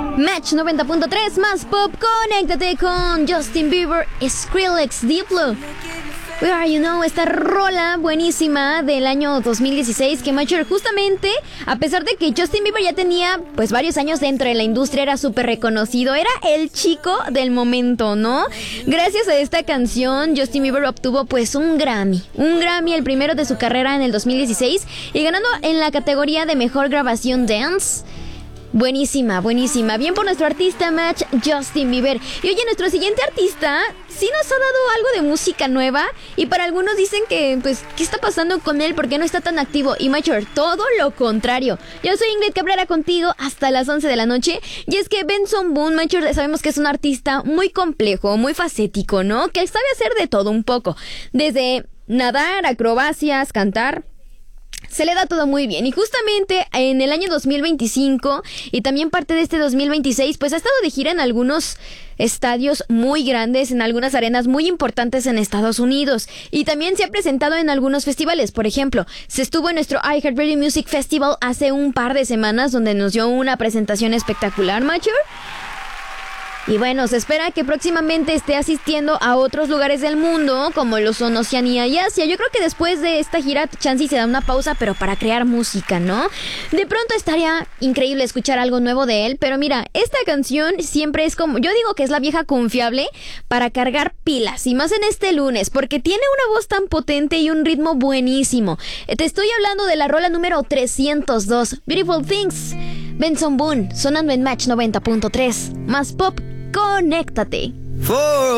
Match 90.3 más pop, conéctate con Justin Bieber, Skrillex, Diplo. Where Are You Now, esta rola buenísima del año 2016 que Mature justamente, a pesar de que Justin Bieber ya tenía pues varios años dentro de la industria, era súper reconocido, era el chico del momento, ¿no? Gracias a esta canción, Justin Bieber obtuvo pues un Grammy, el primero de su carrera en el 2016 y ganando en la categoría de mejor grabación dance. Buenísima. Bien por nuestro artista Match, Justin Bieber. Y oye, nuestro siguiente artista sí nos ha dado algo de música nueva. Y para algunos dicen que, pues, ¿qué está pasando con él? ¿Por qué no está tan activo? Y Mature, todo lo contrario. Yo soy Ingrid Cabrera contigo hasta las 11 de la noche. Y es que Benson Boone, Mature, sabemos que es un artista muy complejo, muy facético, ¿no? Que sabe hacer de todo un poco. Desde nadar, acrobacias, cantar. Se le da todo muy bien y justamente en el año 2025 y también parte de este 2026 pues ha estado de gira en algunos estadios muy grandes, en algunas arenas muy importantes en Estados Unidos y también se ha presentado en algunos festivales. Por ejemplo, se estuvo en nuestro iHeartRadio Music Festival hace un par de semanas donde nos dio una presentación espectacular, Mature. Y bueno, se espera que próximamente esté asistiendo a otros lugares del mundo, como lo son Oceanía y Asia. Yo creo que después de esta gira, chance se da una pausa, pero para crear música, ¿no? De pronto estaría increíble escuchar algo nuevo de él, pero mira, esta canción siempre es como, yo digo que es la vieja confiable para cargar pilas, y más en este lunes, porque tiene una voz tan potente y un ritmo buenísimo. Te estoy hablando de la rola número 302, Beautiful Things. Benson Boone, sonando en Match 90.3, más pop, conéctate.